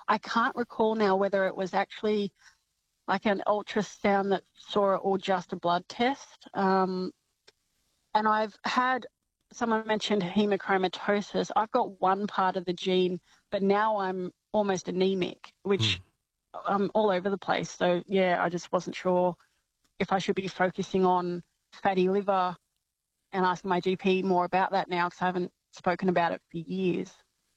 I can't recall now whether it was actually like an ultrasound that saw it or just a blood test. And I've had, someone mentioned hemochromatosis. I've got one part of the gene, but now I'm almost anemic, which I'm all over the place. So, yeah, I just wasn't sure if I should be focusing on fatty liver and asking my GP more about that now because I haven't spoken about it for years.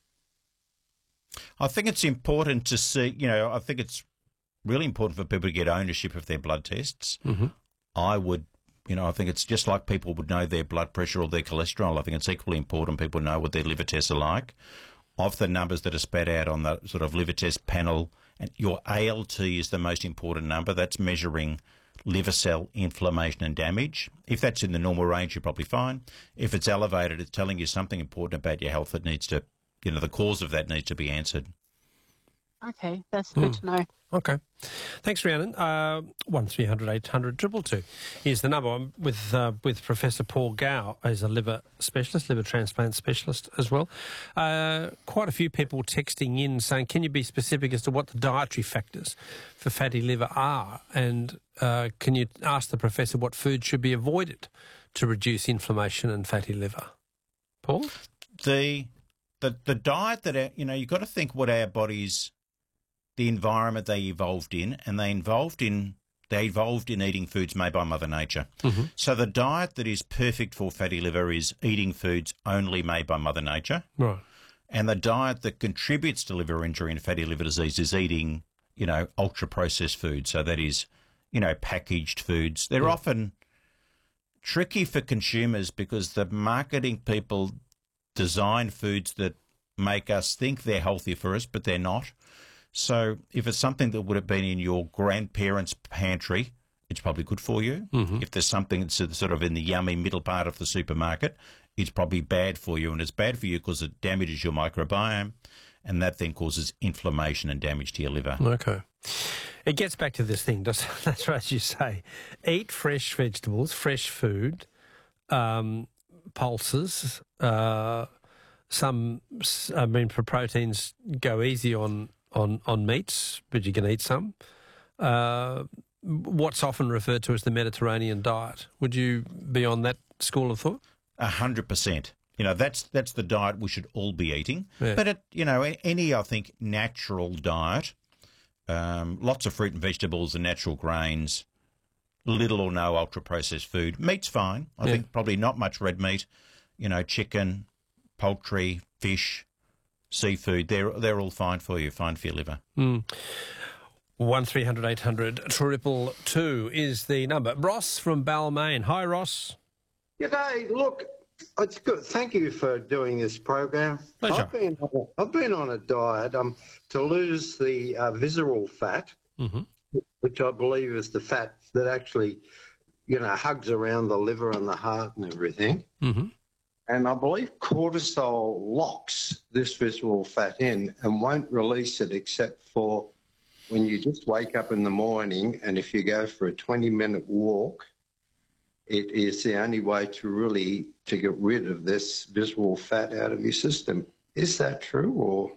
I think it's important to see, I think it's really important for people to get ownership of their blood tests. Mm-hmm. I think it's just like people would know their blood pressure or their cholesterol. I think it's equally important people know what their liver tests are like. Of the numbers that are spat out on the sort of liver test panel, and your ALT is the most important number. That's measuring liver cell inflammation and damage. If that's in the normal range, you're probably fine. If it's elevated, it's telling you something important about your health that needs to, the cause of that needs to be answered. Okay, that's good to know. Okay. Thanks, Rhiannon. 1300 800 222 is the number. I'm with Professor Paul Gow as a liver specialist, liver transplant specialist as well. Quite a few people texting in saying, can you be specific as to what the dietary factors for fatty liver are? And can you ask the professor what food should be avoided to reduce inflammation and fatty liver? Paul? The diet that, you've got to think what our bodies, the environment they evolved in, and they evolved in eating foods made by Mother Nature. Mm-hmm. So the diet that is perfect for fatty liver is eating foods only made by Mother Nature. Right. And the diet that contributes to liver injury and fatty liver disease is eating, ultra-processed foods. So that is, packaged foods. They're often tricky for consumers because the marketing people design foods that make us think they're healthy for us, but they're not. So if it's something that would have been in your grandparents' pantry, it's probably good for you. Mm-hmm. If there's something that's sort of in the yummy middle part of the supermarket, it's probably bad for you. And it's bad for you because it damages your microbiome, and that then causes inflammation and damage to your liver. Okay. It gets back to this thing, that's right, as you say. Eat fresh vegetables, fresh food, pulses. For proteins, go easy on meats, but you can eat some. What's often referred to as the Mediterranean diet. Would you be on that school of thought? 100%. That's the diet we should all be eating. Yeah. But any, I think, natural diet, lots of fruit and vegetables and natural grains, little or no ultra-processed food. Meat's fine. I think probably not much red meat, chicken, poultry, fish, seafood, they're all fine for you, fine for your liver. 1300 800 222 is the number. Ross from Balmain. Hi, Ross. G'day. Look, it's good. Thank you for doing this program. Pleasure. I've been on a diet to lose the visceral fat, which I believe is the fat that actually, hugs around the liver and the heart and everything. Mm-hmm. And I believe cortisol locks this visceral fat in and won't release it except for when you just wake up in the morning, and if you go for a 20-minute walk, it is the only way to get rid of this visceral fat out of your system. Is that true, or?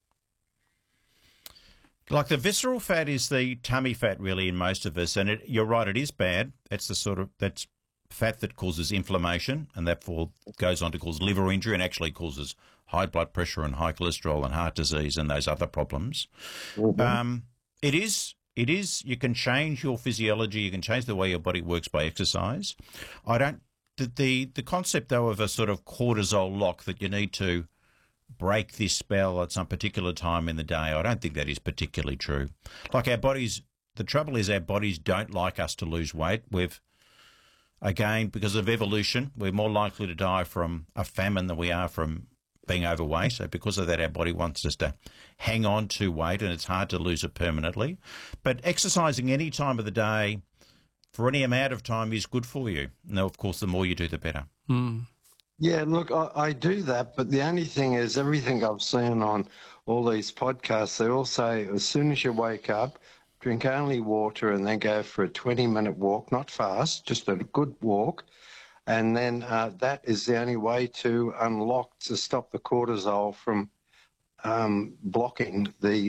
Like the visceral fat is the tummy fat really in most of us, and you're right, it is bad. That's that's fat that causes inflammation, and therefore goes on to cause liver injury and actually causes high blood pressure and high cholesterol and heart disease and those other problems. Mm-hmm. It is, you can change your physiology, you can change the way your body works by exercise. The concept though of a sort of cortisol lock that you need to break this spell at some particular time in the day, I don't think that is particularly true. Like the trouble is our bodies don't like us to lose weight. Again, because of evolution, we're more likely to die from a famine than we are from being overweight. So because of that, our body wants us to hang on to weight, and it's hard to lose it permanently. But exercising any time of the day for any amount of time is good for you. Now, of course, the more you do, the better. Yeah, look, I do that, but the only thing is everything I've seen on all these podcasts, they all say as soon as you wake up, drink only water and then go for a 20-minute walk, not fast, just a good walk. And then that is the only way to stop the cortisol from blocking the